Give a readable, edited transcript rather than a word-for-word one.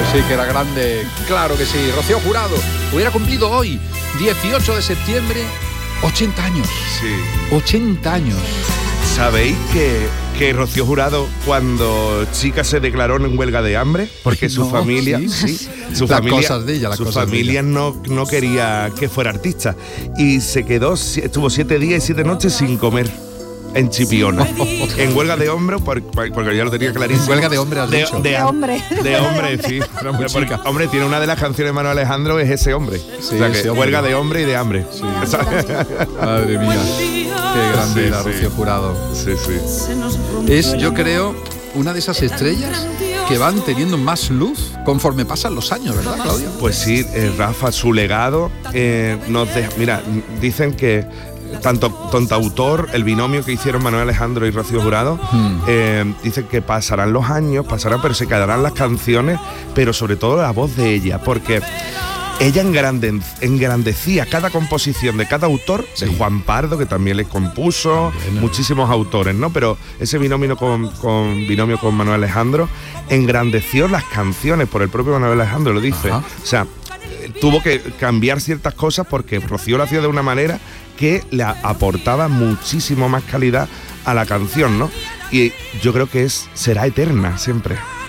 Sí, que era grande, claro que sí. Rocío Jurado hubiera cumplido hoy, 18 de septiembre, 80 años. Sí. 80 años. ¿Sabéis que Rocío Jurado cuando chica se declaró en huelga de hambre? Porque su familia, su las familia, cosas de ella, su familia no quería que fuera artista y se quedó, estuvo 7 días y 7 noches sin comer. En Chipiona, en huelga de hombre, porque ya lo tenía clarísimo. En huelga de hombre, has dicho. De hombre. De hombre, sí. Porque, hombre, tiene una de las canciones de Manuel Alejandro, es ese hombre. Sí, o sea, que hombre. huelga de hombre y de hambre. Sí. Madre mía, qué grande era Rocío Jurado. Sí, sí. Es, yo creo, una de esas estrellas que van teniendo más luz conforme pasan los años, ¿verdad, Claudio? Pues sí, Rafa, su legado nos deja. Mira, dicen que tanto autor, el binomio que hicieron Manuel Alejandro y Rocío Jurado, dicen que pasarán los años, pero se quedarán las canciones, pero sobre todo la voz de ella, porque ella engrandecía cada composición de cada autor, de Juan Pardo, que también le compuso, muchísimos autores, ¿no? Pero ese binomio con Manuel Alejandro engrandeció las canciones por el propio Manuel Alejandro, lo dice. Ajá. O sea, tuvo que cambiar ciertas cosas porque Rocío lo hacía de una manera que le aportaba muchísimo más calidad a la canción, ¿no? Y yo creo que será eterna siempre.